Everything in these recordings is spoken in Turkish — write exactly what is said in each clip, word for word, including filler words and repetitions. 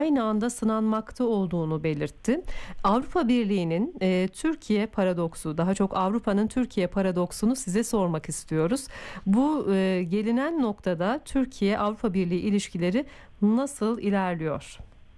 aynı anda sınanmakta olduğunu belirtti. Avrupa Birliği'nin e, Türkiye paradoksu, daha çok Avrupa'nın Türkiye paradoksunu size sormak istiyoruz. Bu e, gelinen noktada Türkiye-Avrupa Birliği ilişkileri nasıl ilerliyor?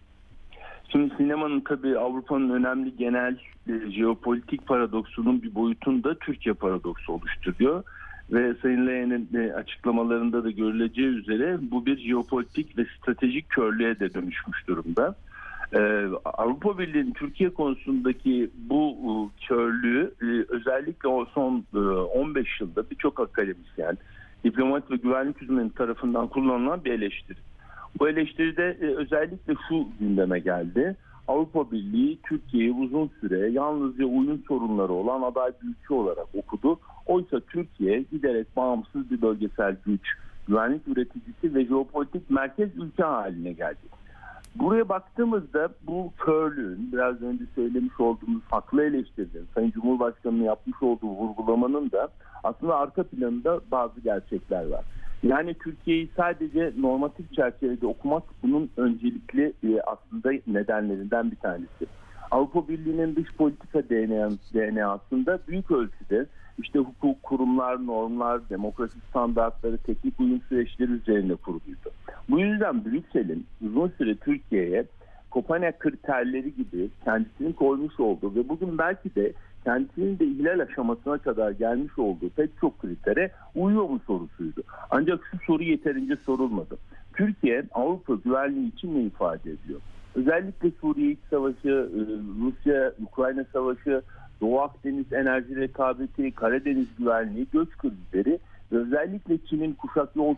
Şimdi sinemanın tabii Avrupa'nın önemli genel e, jeopolitik paradoksunun bir boyutunu da Türkiye paradoksu oluşturuyor. Ve Sayın Leyen'in e, açıklamalarında da görüleceği üzere bu bir jeopolitik ve stratejik körlüğe de dönüşmüş durumda. Ee, Avrupa Birliği'nin Türkiye konusundaki bu e, körlüğü e, özellikle o son e, on beş yılda birçok akademisyen, diplomat ve güvenlik uzmanı tarafından kullanılan bir eleştiri. Bu eleştiride e, özellikle şu gündeme geldi. Avrupa Birliği Türkiye'yi uzun süre yalnızca oyun sorunları olan aday bir ülke olarak okudu. Oysa Türkiye giderek bağımsız bir bölgesel güç, güvenlik üreticisi ve jeopolitik merkez ülke haline geldi. Buraya baktığımızda bu körlüğün, biraz önce söylemiş olduğumuz haklı eleştirinin, Sayın Cumhurbaşkanı'nın yapmış olduğu vurgulamanın da aslında arka planında bazı gerçekler var. Yani Türkiye'yi sadece normatif çerçevede okumak bunun öncelikli e, aslında nedenlerinden bir tanesi. Avrupa Birliği'nin dış politika D N A'sında büyük ölçüde işte hukuk, kurumlar, normlar, demokrasi standartları, teknik uyum süreçleri üzerine kuruluydu. Bu yüzden Brüksel'in uzun süre Türkiye'ye Kopenhag kriterleri gibi kendisinin koymuş olduğu ve bugün belki de kendisinin de ihlal aşamasına kadar gelmiş olduğu pek çok kritere uyuyor mu sorusuydu. Ancak şu soru yeterince sorulmadı. Türkiye Avrupa güvenliği için ne ifade ediyor? Özellikle Suriye İç Savaşı, Rusya-Ukrayna Savaşı, Doğu Akdeniz enerji rekabeti, Karadeniz güvenliği, göç krizleri ve özellikle Çin'in kuşak yol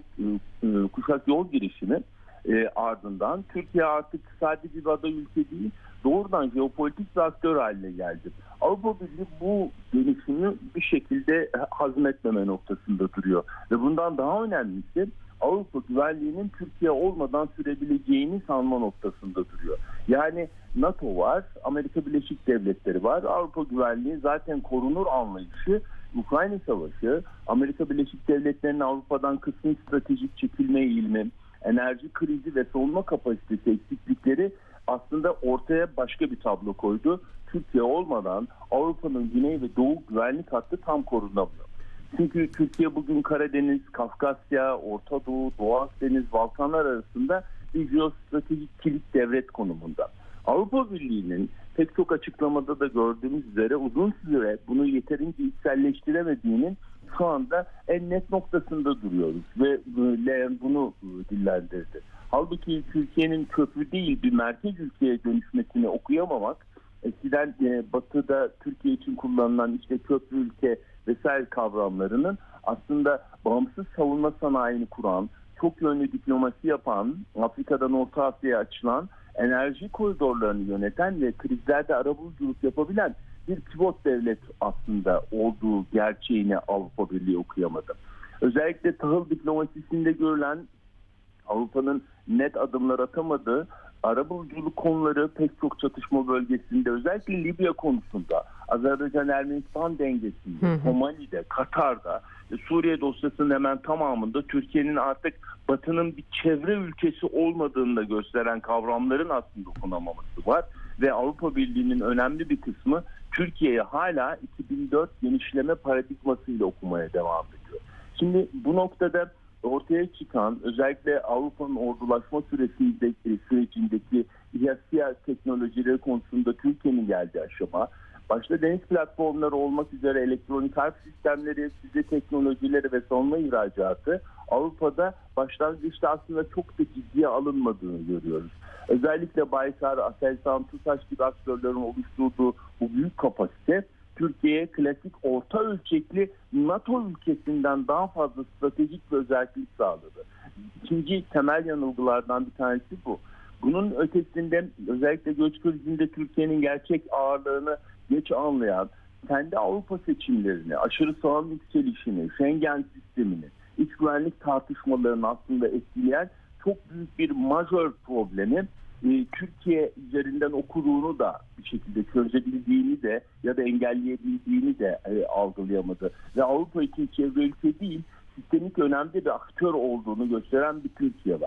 kuşak yol girişimi e, ardından Türkiye artık sadece bir aday ülke değil, doğrudan jeopolitik bir aktör haline geldi. Avrupa Birliği bu dönüşümü bir şekilde hazmetmeme noktasında duruyor. Ve bundan daha önemlisi Avrupa güvenliğinin Türkiye olmadan sürebileceğini sanma noktasında duruyor. Yani NATO var, Amerika Birleşik Devletleri var. Avrupa güvenliği zaten korunur anlayışı, Ukrayna Savaşı, Amerika Birleşik Devletleri'nin Avrupa'dan kısmi stratejik çekilme eğilimi, enerji krizi ve savunma kapasitesi eksiklikleri aslında ortaya başka bir tablo koydu. Türkiye olmadan Avrupa'nın güney ve doğu güvenlik hattı tam korunamıyor. Çünkü Türkiye bugün Karadeniz, Kafkasya, Orta Doğu, Doğu Akdeniz, Balkanlar arasında bir jeostratejik kilit devlet konumunda. Avrupa Birliği'nin pek çok açıklamada da gördüğümüz üzere uzun süre bunu yeterince içselleştiremediğinin şu anda en net noktasında duruyoruz ve Leyen bunu dillendirdi. Halbuki Türkiye'nin köprü değil bir merkez ülkeye dönüşmesini okuyamamak, eskiden Batı'da Türkiye için kullanılan işte köprü ülke vesaire kavramlarının aslında bağımsız savunma sanayini kuran, çok yönlü diplomasi yapan, Afrika'dan Orta Asya'ya açılan, enerji koridorlarını yöneten ve krizlerde arabuluculuk yapabilen bir pivot devlet aslında olduğu gerçeğini Avrupa Birliği okuyamadı. Özellikle tahıl diplomasisinde görülen Avrupa'nın net adımlar atamadığı arabuluculuk konuları pek çok çatışma bölgesinde, özellikle Libya konusunda, Azerbaycan-Ermenistan dengesinde, Somali'de, Katar'da, Suriye dosyasının hemen tamamında Türkiye'nin artık Batı'nın bir çevre ülkesi olmadığını da gösteren kavramların aslında okunamaması var. Ve Avrupa Birliği'nin önemli bir kısmı Türkiye'yi hala iki bin dört genişleme paradigmasıyla okumaya devam ediyor. Şimdi bu noktada ortaya çıkan özellikle Avrupa'nın ordulaşma sürecindeki, sürecindeki İHA teknolojileri konusunda Türkiye'nin geldiği aşama, başta deniz platformları olmak üzere elektronik harp sistemleri, füze teknolojileri ve savunma ihracatı Avrupa'da başlangıçta aslında çok da ciddiye alınmadığını görüyoruz. Özellikle Baykar, Aselsan, TUSAŞ gibi aktörlerin oluşturduğu bu büyük kapasite Türkiye'ye klasik orta ölçekli NATO ülkesinden daha fazla stratejik bir özellik sağladı. İkinci temel yanılgılardan bir tanesi bu. Bunun ötesinde özellikle göç krizinde Türkiye'nin gerçek ağırlığını geç anlayan, kendi Avrupa seçimlerini, aşırı sağın yükselişini, Schengen sistemini, iç güvenlik tartışmalarını aslında etkileyen çok büyük bir majör problemi e, Türkiye üzerinden okuduğunu da bir şekilde çözebildiğini de ya da engelleyebildiğini de e, algılayamadı. Ve Avrupa için çevre ülke değil, sistemik önemli bir aktör olduğunu gösteren bir Türkiye var.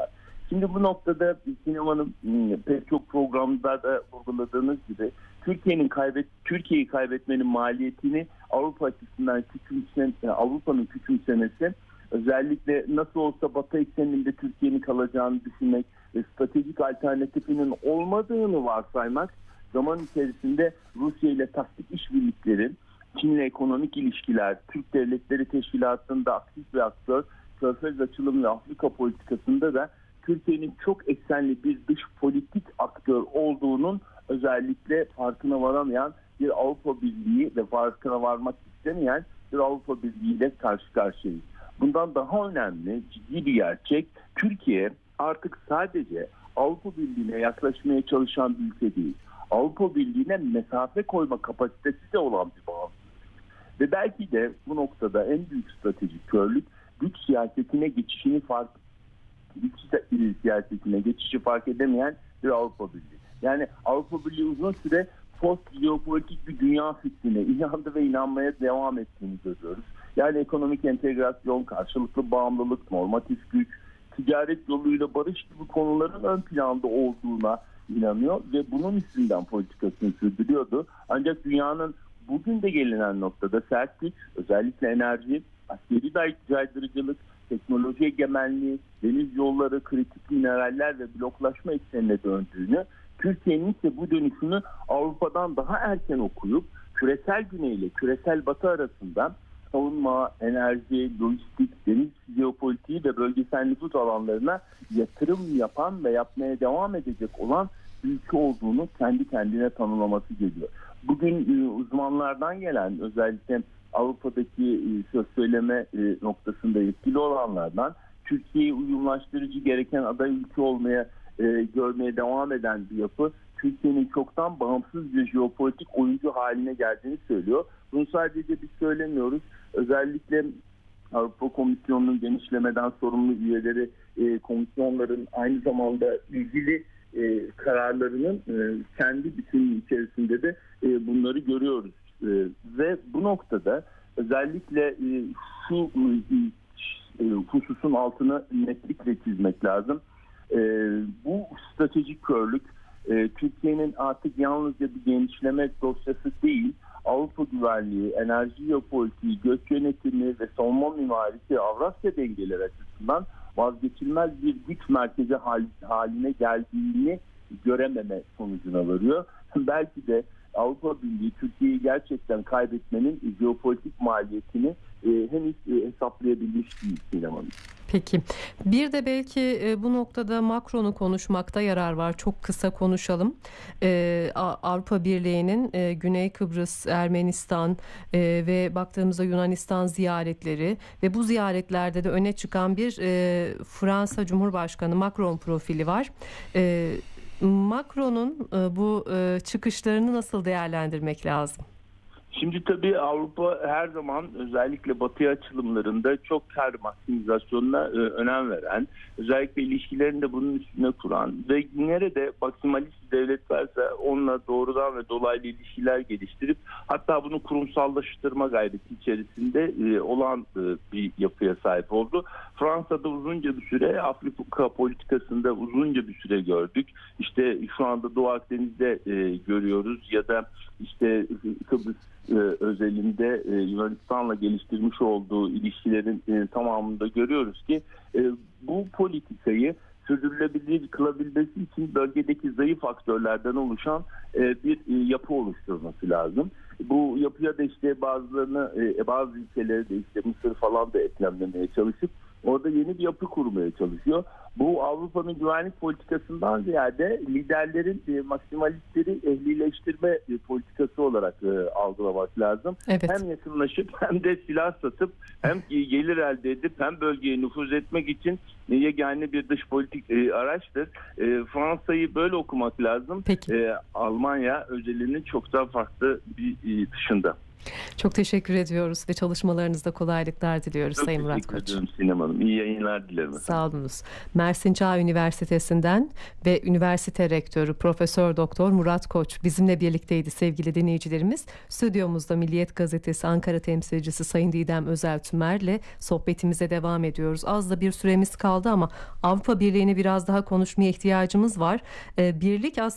Şimdi bu noktada sinemanın pek çok programda da vurguladığınız gibi Türkiye'nin kaybet Türkiye'yi kaybetmenin maliyetini Avrupa açısından küçümsen Avrupa'nın küçümsemesi, özellikle nasıl olsa Batı ekseninde Türkiye'nin kalacağını düşünmek ve stratejik alternatifinin olmadığını varsaymak, zaman içerisinde Rusya ile taktik işbirlikleri, Çin'le ekonomik ilişkiler, Türk Devletleri Teşkilatı'nda aktif bir aktör, Körfez açılım ve Afrika politikasında da Türkiye'nin çok eksenli bir dış politik aktör olduğunun özellikle farkına varamayan bir Avrupa Birliği ve farkına varmak istemeyen bir Avrupa Birliği ile karşı karşıyayız. Bundan daha önemli, ciddi bir gerçek, Türkiye artık sadece Avrupa Birliği'ne yaklaşmaya çalışan bir ülke değil. Avrupa Birliği'ne mesafe koyma kapasitesi de olan bir bağımsızlık. Ve belki de bu noktada en büyük stratejik körlük, güç siyasetine geçişini fark güç siyasetine geçişi fark edemeyen bir Avrupa Birliği. Yani Avrupa Birliği uzun süre post jeopolitik bir dünya fikrine inandı ve inanmaya devam ettiğini görüyoruz. Yani ekonomik entegrasyon, karşılıklı bağımlılık, normatif güç, ticaret yoluyla barış gibi konuların ön planda olduğuna inanıyor ve bunun üstünden politikasını sürdürüyordu. Ancak dünyanın bugün de gelinen noktada sert güç, özellikle enerji, askeri caydırıcılık, teknoloji egemenliği, deniz yolları, kritik mineraller ve bloklaşma eksenine döndüğünü, Türkiye'nin ise bu dönüşünü Avrupa'dan daha erken okuyup küresel güney ile küresel batı arasında savunma, enerji, lojistik, deniz jeopolitiği ve bölgesel nüfus alanlarına yatırım yapan ve yapmaya devam edecek olan ülke olduğunu kendi kendine tanımlaması geliyor. Bugün uzmanlardan gelen, özellikle Avrupa'daki söz söyleme noktasında etkili olanlardan, Türkiye'yi uyumlaştırıcı gereken aday ülke olmaya görmeye devam eden bir yapı, Türkiye'nin çoktan bağımsız bir jeopolitik oyuncu haline geldiğini söylüyor. Bunu sadece biz söylemiyoruz. Özellikle Avrupa Komisyonu'nun genişlemeden sorumlu üyeleri, e, komisyonların aynı zamanda ilgili e, kararlarının e, kendi bütünlüğü içerisinde de e, bunları görüyoruz. E, ve bu noktada özellikle e, şu e, hususun altını netlikle çizmek lazım. E, bu stratejik körlük e, Türkiye'nin artık yalnızca bir genişleme dosyası değil, Avrupa güvenliği, enerji jeopolitiği, göç yönetimi ve savunma mimarisi, Avrasya dengeleri açısından vazgeçilmez bir güç merkezi haline geldiğini görememe sonucuna varıyor. Belki de Avrupa Birliği Türkiye'yi gerçekten kaybetmenin jeopolitik maliyetini e, henüz e, hesaplayabilmiş değil sinemanın. Peki. Bir de belki e, bu noktada Macron'u konuşmakta yarar var. Çok kısa konuşalım. E, Avrupa Birliği'nin e, Güney Kıbrıs, Ermenistan e, ve baktığımızda Yunanistan ziyaretleri ve bu ziyaretlerde de öne çıkan bir e, Fransa Cumhurbaşkanı Macron profili var. E, Macron'un e, bu e, çıkışlarını nasıl değerlendirmek lazım? Şimdi tabii Avrupa her zaman özellikle Batı açılımlarında çok kar maksimizasyonuna e, önem veren, özellikle ilişkilerini de bunun üstüne kuran ve nerede maksimalist bir devlet varsa onunla doğrudan ve dolaylı ilişkiler geliştirip hatta bunu kurumsallaştırma gayreti içerisinde e, olan e, bir yapıya sahip oldu. Fransa'da uzunca bir süre, Afrika politikasında uzunca bir süre gördük. İşte şu anda Doğu Akdeniz'de e, görüyoruz ya da işte Kıbrıs e, özelinde e, Yunanistan'la geliştirmiş olduğu ilişkilerin e, tamamında görüyoruz ki e, bu politikayı sürdürülebilir kılabilmesi için bölgedeki zayıf aktörlerden oluşan e, bir e, yapı oluşturması lazım. Bu yapıya da işte bazılarını, e, bazı ülkeleri de işte Mısır falan da eklemlemeye çalışıp orada yeni bir yapı kurmaya çalışıyor. Bu Avrupa'nın güvenlik politikasından ziyade liderlerin e, maksimalistleri ehlileştirme e, politikası olarak e, algılamak lazım. Evet. Hem yakınlaşıp hem de silah satıp hem gelir elde edip hem bölgeye nüfuz etmek için e, yegane bir dış politik e, araçtır. E, Fransa'yı böyle okumak lazım. Peki. E, Almanya özelinin çok daha farklı bir e, dışında. Çok teşekkür ediyoruz ve çalışmalarınızda kolaylıklar diliyoruz Çok Sayın Murat teşekkür Koç. ediyorum Sinem Hanım. İyi yayınlar dilerim efendim. Sağ olunuz. Mersin Çağ Üniversitesi'nden ve üniversite rektörü Profesör Doktor Murat Koç bizimle birlikteydi sevgili dinleyicilerimiz. Stüdyomuzda Milliyet Gazetesi Ankara temsilcisi Sayın Didem Özel Tümer'le sohbetimize devam ediyoruz. Az da bir süremiz kaldı ama Avrupa Birliği'ni biraz daha konuşmaya ihtiyacımız var. Birlik aslında